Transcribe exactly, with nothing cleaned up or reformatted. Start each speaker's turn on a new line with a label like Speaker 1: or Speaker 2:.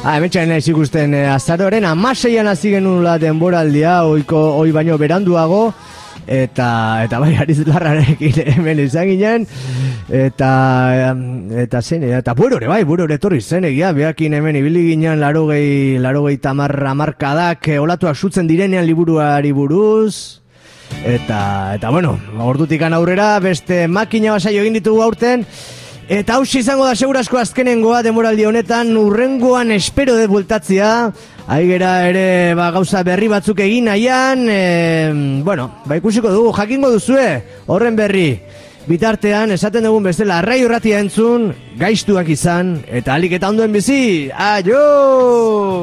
Speaker 1: Ah, hemen txain naiz ikusten eh, azaroren amaseian hasi genula denboraldia, oiko, oi baino beranduago, eta eta bai Ariz Larrarekin hemen izan ginen, eta eta zen, eta burore, bai, burore etorri zen egia, behakin hemen ibili ginen larogei, larogei tamar amarkadak olatuak sutzen direnean liburuari buruz, eta, eta bueno, ordutik aurrera beste makina basaio egin ditugu aurten. Eta hausi izango da segurasko azkenengoa demoraldi honetan, urrengoan espero dut bueltatzia, aigera ere ba, gauza berri batzuk egin nahian, e, bueno, ba ikusiko dugu, jakingo duzue, horren berri, bitartean, esaten dugun bezala, arrai urratia entzun, gaiztuak izan, eta alik eta ondoen bizi, aio!